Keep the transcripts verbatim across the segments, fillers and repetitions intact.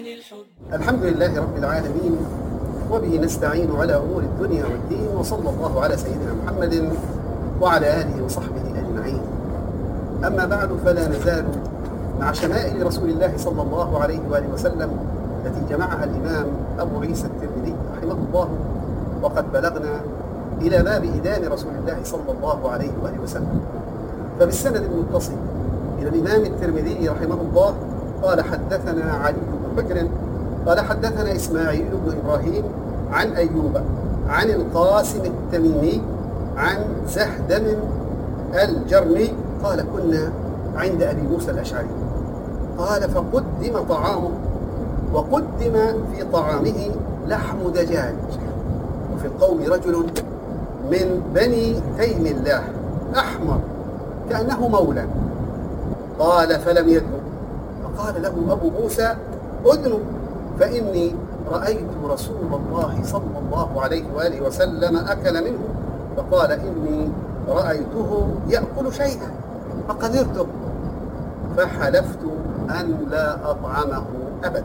عن الحب. الحمد لله رب العالمين، وبه نستعين على أمور الدنيا والدين، وصلى الله على سيدنا محمد وعلى آله وصحبه أجمعين. أما بعد، فلا نزال مع شمائل رسول الله صلى الله عليه وآله وسلم التي جمعها الإمام أبو عيسى الترمذي رحمه الله، وقد بلغنا إلى باب إدام رسول الله صلى الله عليه وآله وسلم. فبالسند المتصل إلى الإمام الترمذي رحمه الله قال: حدثنا علي بن حجر قال حدثنا إسماعيل بن إبراهيم عن أيوب عن القاسم التميمي عن زهدم الجرمي قال: كنا عند أبي موسى الأشعري قال: فقدم طعامه، وقدم في طعامه لحم دجاج، وفي القوم رجل من بني تيم الله أحمر كأنه مولى. قال: فلم يدنو، فقال له أبو موسى: أدنو، فإني رأيت رسول الله صلى الله عليه وآله وسلم أكل منه. فقال: إني رأيته يأكل شيئا فقدرته، فحلفت أن لا أطعمه أبدا.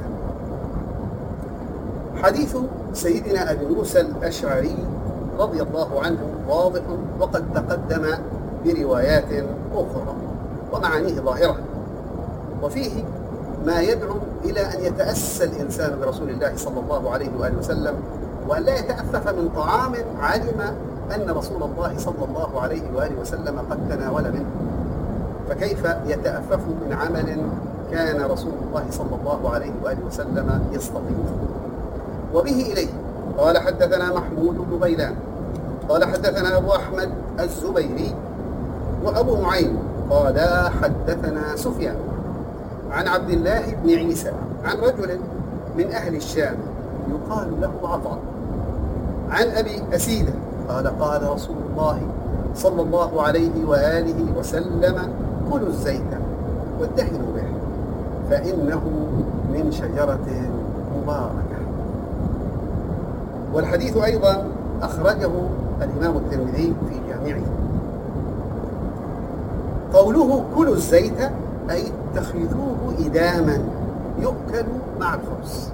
حديث سيدنا أبي موسى الأشعري رضي الله عنه واضح، وقد تقدم بروايات أخرى ومعانيه ظاهرة، وفيه ما يدعو إلى أن يتأسى الإنسان برسول الله صلى الله عليه وآله وسلم، وأن لا يتأفف من طعام علم أن رسول الله صلى الله عليه وآله وسلم قد تناول منه، فكيف يتأفف من عمل كان رسول الله صلى الله عليه وآله وسلم يستطيعه. وبه إليه قال: حدثنا محمود بن غيلان قال حدثنا أبو أحمد الزبيري وأبو نعيم قال حدثنا سفيان عن عبد الله بن عيسى عن رجل من أهل الشام يقال له عطاء عن أبي أسيدة قال: قال رسول الله صلى الله عليه وآله وسلم: كلوا الزيت وادهنوا به، فإنه من شجرة مباركة. والحديث أيضا أخرجه الإمام الترمذي في جامعه. قوله كلوا الزيت أي اتخذوه إداما يؤكل مع الخبز،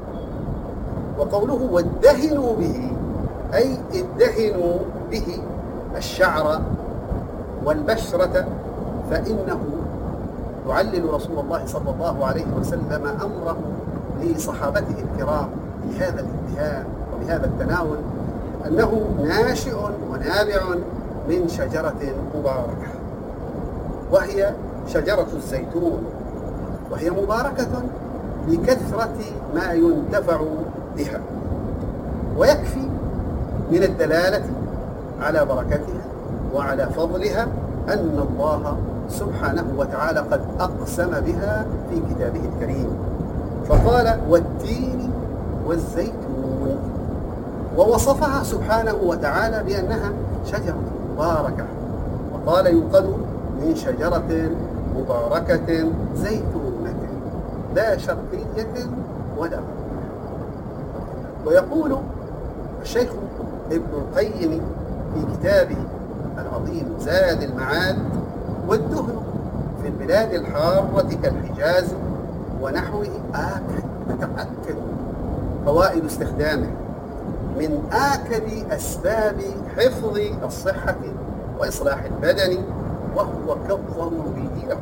وقوله وادهنوا به أي ادهنوا به الشعر والبشرة، فإنه يعلل رسول الله صلى الله عليه وسلم أمره لصحابته الكرام بهذا الادهان وبهذا التناول أنه ناشئ ونابع من شجرة مباركة، وهي شجرة الزيتون، وهي مباركة بكثرة ما ينتفع بها. ويكفي من الدلالة على بركتها وعلى فضلها أن الله سبحانه وتعالى قد أقسم بها في كتابه الكريم، فقال: والتين والزيتون، ووصفها سبحانه وتعالى بأنها شجرة مباركة، وقال: يوقد من شجرة مباركة زيتونة لا شرقية ولا غربية. ويقول الشيخ ابن القيم في كتابه العظيم زاد المعاد: والدهن في البلاد الحارة كالحجاز ونحوه آكد، تتأكد فوائد استخدامه، من آكد أسباب حفظ الصحة وإصلاح البدن، وهو كالضروري له.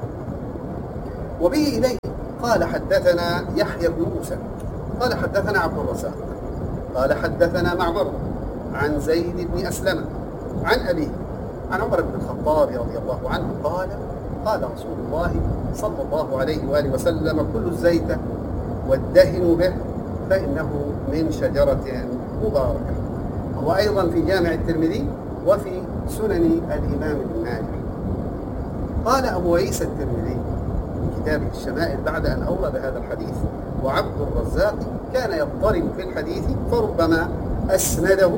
وبه إليه قال: حدثنا يحيى بن موسى قال حدثنا عبد الرزاق قال حدثنا معمر عن زيد بن أسلم عن أبيه عن عمر بن الخطاب رضي الله عنه قال: قال رسول الله صلى الله عليه وآله وسلم: كلوا الزيت وادهنوا به، فإنه من شجرة مباركة. وهو أيضا في جامع الترمذي وفي سنن الإمام ابن ماجه. قال أبو عيسى الترمذي في كتابه الشمائل بعد أن أورد هذا الحديث: وعبد الرزاق كان يضطرب في الحديث، فربما أسنده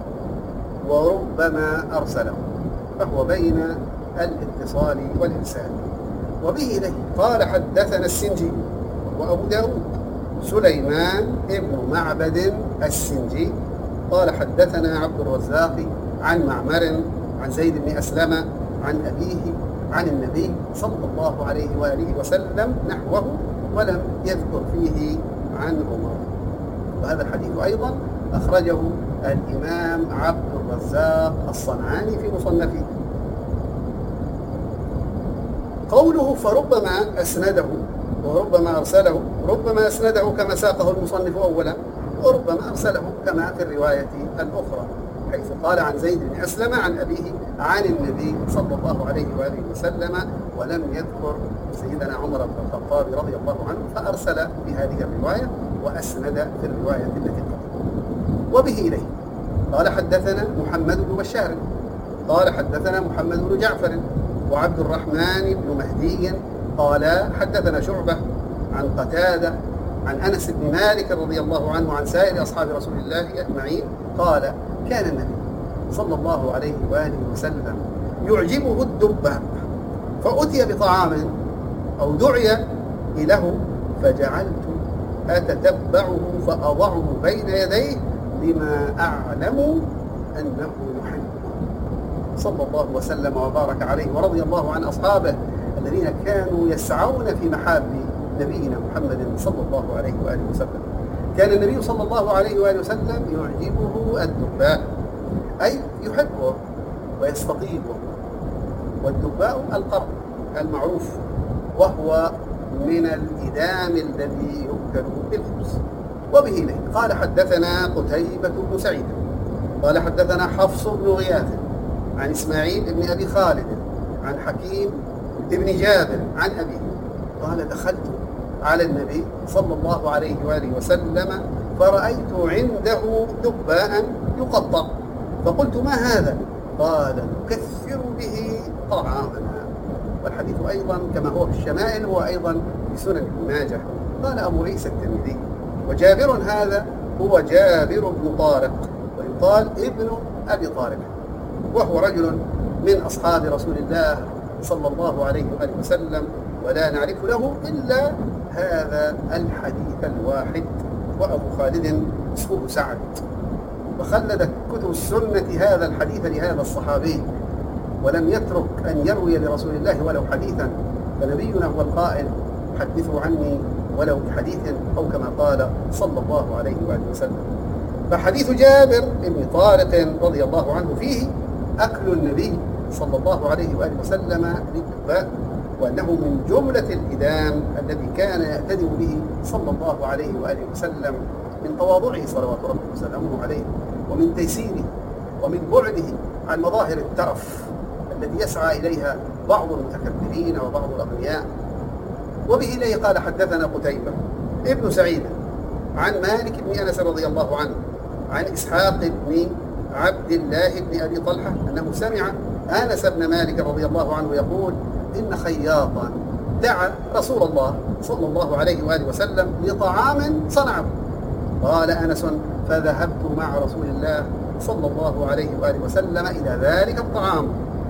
وربما أرسله، فهو بين الاتصال والإرسال. وبه إليه قال: حدثنا السنجي وأبو داود سليمان ابن معبد السنجي قال حدثنا عبد الرزاق عن معمر عن زيد بن أسلم عن أبيه عن النبي صلى الله عليه وآله وسلم نحوه، ولم يذكر فيه عن عمر. وهذا الحديث أيضا أخرجه الإمام عبد الرزاق الصنعاني في مصنفه. قوله فربما أسنده وربما أرسله، ربما أسنده كما ساقه المصنف أولا، وربما أرسله كما في الرواية الأخرى، حيث قال عن زيد بن أسلم عن أبيه عن النبي صلى الله عليه وآله وسلم، ولم يذكر سيدنا عمر بن الخطاب رضي الله عنه، فأرسل في هذه الرواية وأسند في الرواية التي قبلها. وبه إليه قال حدثنا محمد بن بشار قال حدثنا محمد بن جعفر وعبد الرحمن بن مهدي قال حدثنا شعبة عن قتادة عن أنس بن مالك رضي الله عنه عن سائر أصحاب رسول الله أجمعين قال كان النبي صلى الله عليه وآله وسلم يعجبه الدباء، فأتي بطعام أو دعي له فجعلت أتتبعه فأضعه بين يديه لما أعلم أنه يحب، صلى الله وسلم وبارك عليه ورضي الله عن أصحابه الذين كانوا يسعون في محاب نبينا محمد صلى الله عليه وآله وسلم. كان النبي صلى الله عليه وآله وسلم يعجبه الدباء، أي يحبه ويستطيبه. والدباء القرن المعروف، وهو من الإدام الذي يؤكل بالخبز. وبه إليه قال حدثنا قتيبة بن سعيد قال حدثنا حفص بن غياث عن إسماعيل بن أبي خالد عن حكيم بن جابر عن أبيه قال دخلت على النبي صلى الله عليه وآله وسلم فرأيت عنده دباء يقطع، فقلت ما هذا؟ قال نكثر به طعامنا. والحديث أيضا كما هو في الشمائل هو أيضا في سنن ابن ماجه. قال أبو عيسى الترمذي وجابر هذا هو جابر بن طارق، ويقال ابن أبي طارق، وهو رجل من أصحاب رسول الله صلى الله عليه وآله وسلم، ولا نعرف له إلا هذا الحديث الواحد. وأبو خالد اسمه سعد، وخلدت كتب السنة هذا الحديث لهذا الصحابي، ولم يترك أن يروي لرسول الله ولو حديثا، فنبينا هو القائل حدثوا عني ولو بحديث، أو كما قال صلى الله عليه وآله وسلم. فحديث جابر بن طارق رضي الله عنه فيه أكل النبي صلى الله عليه وآله وسلم للدباء، وأنه من جملة الإدام الذي كان يعتدي به صلى الله عليه وآله وسلم من تواضعه صلوات ربه وسلامه عليه، ومن تيسيره، ومن بعده عن مظاهر الترف التي يسعى إليها بعض المتكبرين وبعض الأغنياء. وبه إليه قال حدثنا قتيبة ابن سعيد عن مالك بن أنس رضي الله عنه عن إسحاق بن عبد الله بن أبي طلحة أنه سمع أنس بن مالك رضي الله عنه يقول إن خياطا دعا رسول الله صلى الله عليه وآله وسلم لطعام صنعه. قال أنس فذهبت مع رسول الله صلى الله عليه وآله وسلم إلى ذلك الطعام،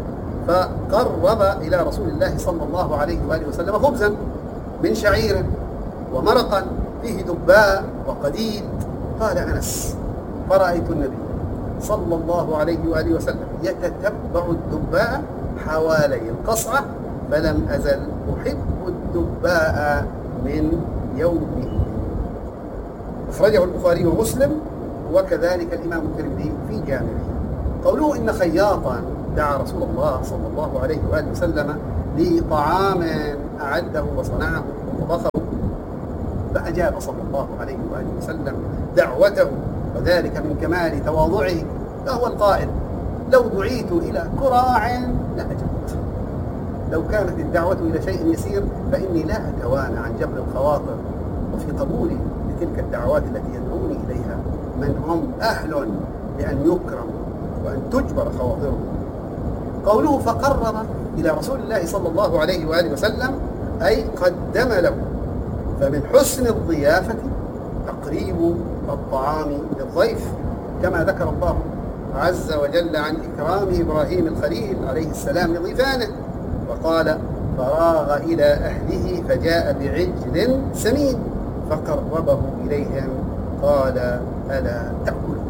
فقرب إلى رسول الله صلى الله عليه وآله وسلم خبزا من شعير ومرقا فيه دباء وقديد. قال أنس فرأيت النبي صلى الله عليه وآله وسلم يتتبع الدباء حوالي القصعة، فلم أزل أحب الدباء من يومه. أخرجه البخاري ومسلم وكذلك الإمام الترمذي في جامعه. قوله إن خياطا دعا رسول الله صلى الله عليه وآله وسلم لطعام أعده وصنعه وطبخه، فأجاب صلى الله عليه وآله وسلم دعوته، وذلك من كمال تواضعه، فهو القائل لو دعيت إلى كراع لأجبت. لو كانت الدعوة إلى شيء يسير فإني لا أتوانى عن جبر الخواطر وفي قبولي لتلك الدعوات التي يدعوني إليها من هم أهل لأن يكرموا وأن تجبر خواطرهم. قوله فقرب إلى رسول الله صلى الله عليه وآله وسلم أي قدم له، فمن حسن الضيافة تقريب الطعام للضيف، كما ذكر الله عز وجل عن إكرام إبراهيم الخليل عليه السلام لضيفانه، وقال فراغ إلى أهله فجاء بعجل سمين فقربه إليهم قال ألا تأكلون.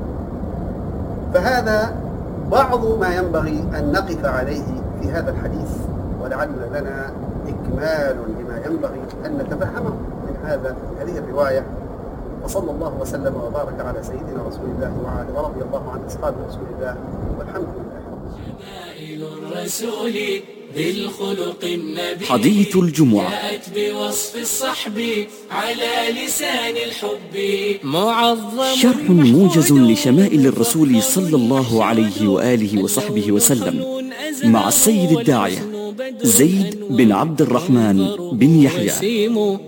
فهذا بعض ما ينبغي أن نقف عليه في هذا الحديث، ولعل لنا إكمال لما ينبغي أن نتفهمه من هذا هذه الرواية. وصلى الله وسلم وبارك على سيدنا رسول الله وعلى ورضي الله عن أصحاب رسول الله والحمد لله. الرسول بالخلق النبي حديث الجمعة جاءت بوصف الصحب على لسان الحب معظم شرح موجز لشمائل الرسول صلى الله عليه وآله وصحبه وسلم مع السيد الداعية زيد بن عبد الرحمن بن يحيى.